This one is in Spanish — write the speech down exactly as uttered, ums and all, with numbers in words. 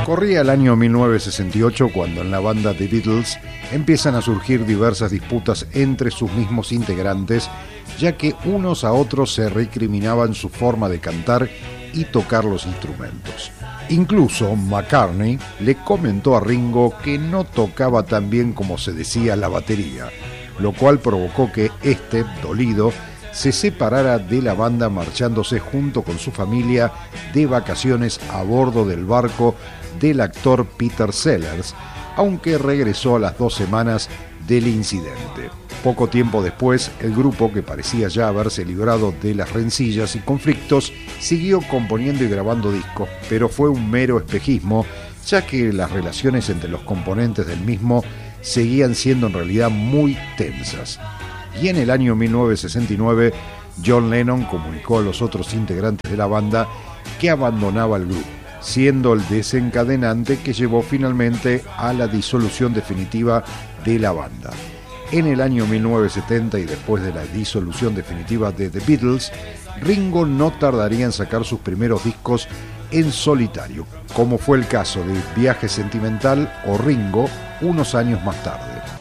Corría el año mil novecientos sesenta y ocho cuando en la banda The Beatles empiezan a surgir diversas disputas entre sus mismos integrantes, ya que unos a otros se recriminaban su forma de cantar y tocar los instrumentos. Incluso McCartney le comentó a Ringo que no tocaba tan bien como se decía la batería, lo cual provocó que este, dolido, se separara de la banda marchándose junto con su familia de vacaciones a bordo del barco del actor Peter Sellers, aunque regresó a las dos semanas del incidente. Poco tiempo después, el grupo, que parecía ya haberse librado de las rencillas y conflictos, siguió componiendo y grabando discos, pero fue un mero espejismo, ya que las relaciones entre los componentes del mismo seguían siendo en realidad muy tensas. Y en el año mil novecientos sesenta y nueve, John Lennon comunicó a los otros integrantes de la banda que abandonaba el grupo, siendo el desencadenante que llevó finalmente a la disolución definitiva de la banda. En el año mil novecientos setenta y después de la disolución definitiva de The Beatles, Ringo no tardaría en sacar sus primeros discos en solitario, como fue el caso de Viaje Sentimental o Ringo unos años más tarde.